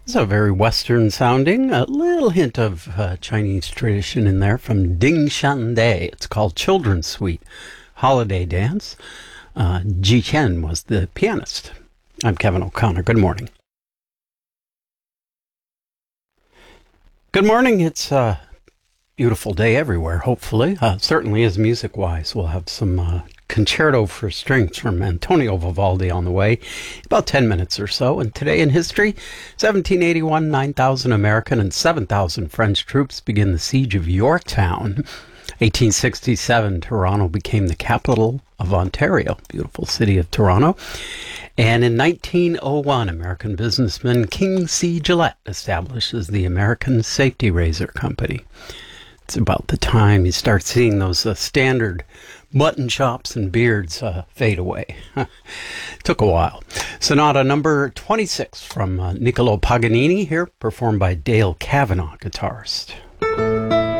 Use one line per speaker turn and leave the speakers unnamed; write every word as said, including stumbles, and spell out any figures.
It's a very Western sounding, a little hint of uh, Chinese tradition in there from Ding Shan Day. It's called Children's Suite Holiday Dance. Uh, Ji Chen was the pianist. I'm Kevin O'Connor. Good morning. Good morning. It's a beautiful day everywhere, hopefully. Uh, certainly is music-wise. We'll have some uh, concerto for strings from Antonio Vivaldi on the way, about ten minutes or so. And today in history, seventeen eighty-one, nine thousand American and seven thousand French troops begin the siege of Yorktown. eighteen sixty-seven, Toronto became the capital of Ontario, beautiful city of Toronto. And in nineteen oh one, American businessman King C. Gillette establishes the American Safety Razor Company. It's about the time you start seeing those uh, standard button chops and beards uh, fade away. Took a while. Sonata number twenty-six from uh, Niccolo Paganini here, performed by Dale Cavanaugh, guitarist.